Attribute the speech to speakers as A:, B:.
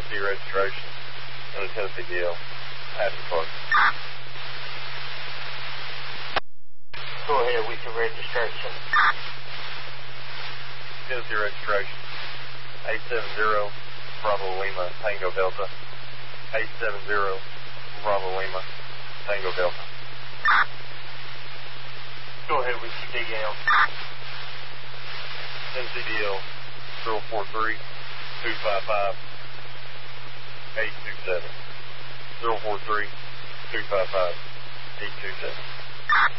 A: Tennessee registration and a Tennessee DL. Passenger card.
B: Go ahead with your registration.
A: Tennessee registration. 870 Bravo Lima Tango Delta. 870 Bravo Lima Tango Delta.
B: Go ahead with your DL.
A: Tennessee DL 043 255 827. 043 255 827.